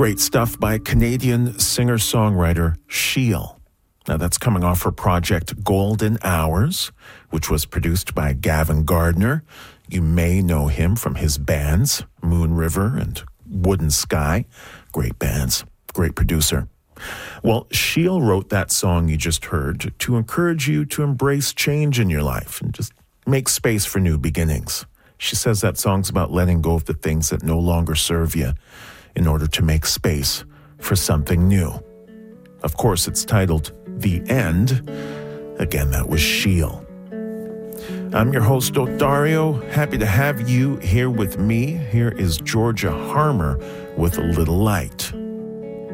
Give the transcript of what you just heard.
Great stuff by Canadian singer-songwriter Sheil. Now that's coming off her project Golden Hours, which was produced by Gavin Gardner. You may know him from his bands, Moon River and Wooden Sky. Great bands, great producer. Well, Sheil wrote that song you just heard to encourage you to embrace change in your life and just make space for new beginnings. She says that song's about letting go of the things that no longer serve you in order to make space for something new. Of course, it's titled The End. Again, that was Sheil. I'm your host, Dario. Happy to have you here with me. Here is Georgia Harmer with A Little Light.